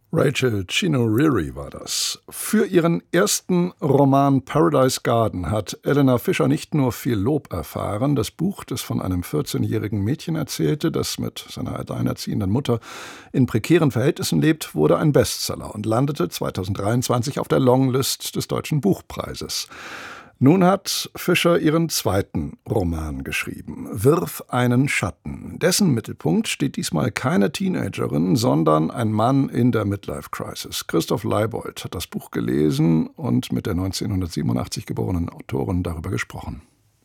Rachel Chinouriri war das. Für ihren ersten Roman Paradise Garden hat Elena Fischer nicht nur viel Lob erfahren. Das Buch, das von einem 14-jährigen Mädchen erzählte, das mit seiner alleinerziehenden Mutter in prekären Verhältnissen lebt, wurde ein Bestseller und landete 2023 auf der Longlist des Deutschen Buchpreises. Nun hat Fischer ihren zweiten Roman geschrieben, Wirf einen Schatten. Dessen Mittelpunkt steht diesmal keine Teenagerin, sondern ein Mann in der Midlife-Crisis. Christoph Leibold hat das Buch gelesen und mit der 1987 geborenen Autorin darüber gesprochen.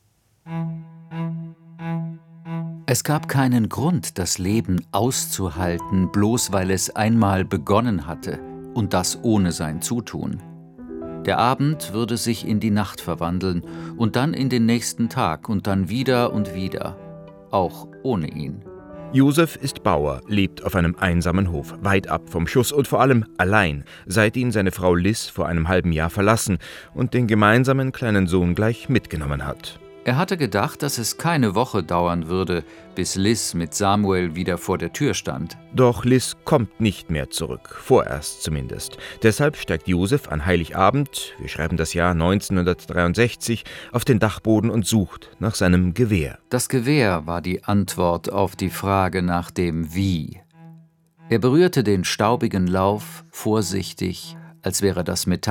Es gab keinen Grund, das Leben auszuhalten, bloß weil es einmal begonnen hatte, und das ohne sein Zutun. Der Abend würde sich in die Nacht verwandeln und dann in den nächsten Tag und dann wieder und wieder, auch ohne ihn. Josef ist Bauer, lebt auf einem einsamen Hof, weit ab vom Schuss und vor allem allein, seit ihn seine Frau Liz vor einem halben Jahr verlassen und den gemeinsamen kleinen Sohn gleich mitgenommen hat. Er hatte gedacht, dass es keine Woche dauern würde, bis Liz mit Samuel wieder vor der Tür stand. Doch Liz kommt nicht mehr zurück, vorerst zumindest. Deshalb steigt Josef an Heiligabend, wir schreiben das Jahr 1963, auf den Dachboden und sucht nach seinem Gewehr. Das Gewehr war die Antwort auf die Frage nach dem Wie. Er berührte den staubigen Lauf vorsichtig, als wäre das Metall